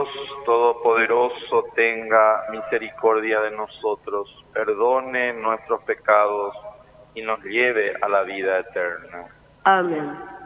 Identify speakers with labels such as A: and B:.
A: Dios Todopoderoso tenga misericordia de nosotros, perdone nuestros pecados y nos lleve a la vida eterna.
B: Amén.